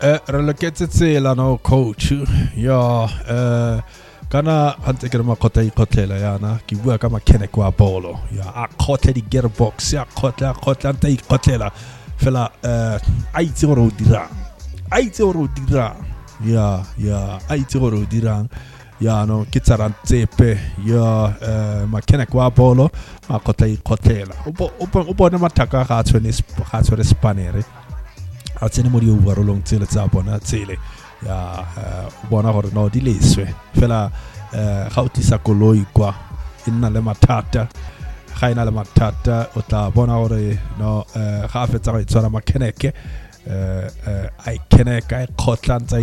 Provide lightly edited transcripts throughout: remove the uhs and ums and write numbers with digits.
Re loketse tsela no coach ya kana hante ke ma khotla ikhothela yana ke bua ka mechanic wa bolo ya a khotla di gearbox ya khotla anta ikhothela fela a itse gore o dira ya a itse gore o dirang ya no ke tsarang tsepe ya mechanic wa bolo a khotla ikhothela o bona mathaka ga tshwene spanere a tsene mo di overolong tsele tsa bona tsele ya bona gore no di leswe fela ga o tisa koloi kwa nna le mathata ga ina le mathata o tla bona gore no ga fetsa go itshwara mechanic ai mechanic ai khotlanza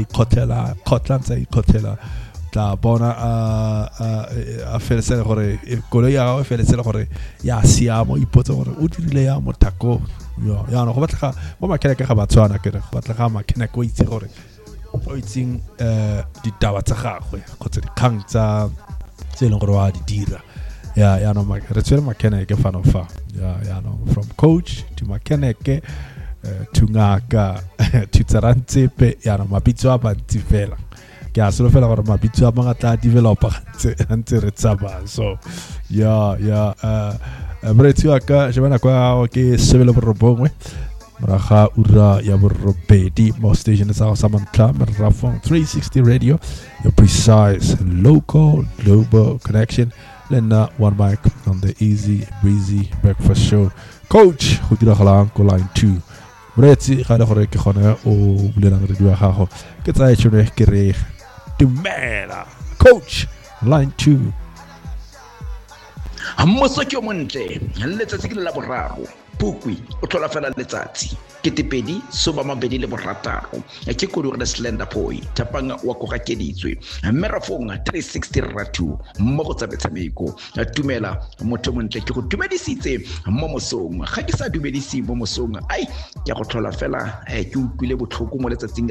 tla bona a felesele gore koloi ya go felesele gore ya siamo ipotsa gore o dirile ya mothako ya no go batla mo mechanic ga batswana ke re go batla ga mechanic o itse gore o itseng ditaba tsa gagwe khotsa dikgang tsa leng gore wa di dira ya no re tswela mechanic fan of ya no from coach to mechanic to ngaka to tsarantsepe ya no mabitso a bantsi fela ke a solo fela gore mabitso a mangata developer ntse re tsaba so ya bretsi wa ka jebana kwa ke sebele borobongwe maraga ura ya borobedi mo station sa Samantha Merafong 360 radio your precise local global connection lena one mic on the easy breezy breakfast show coach go dira galang ko line 2 bretsi ga le gore ke gone o bulela radio ya gago ke tsaya tshone ke re dumela coach line 2 Hammoso ke montle letsatsi ke la boraro Pukwi o tlola fela letsatsi ke tepedi soba mabedi le borataro ke kodu re slender boy tapanga wa go gakeditswe Merafong 360 ratu mo go tsabetsameko tumela motho montle ke go dumedisitse mo mosong ga ke sa dumedisi mo mosong ai ke go tlola fela ke utlwile botlhoko mo letsatsing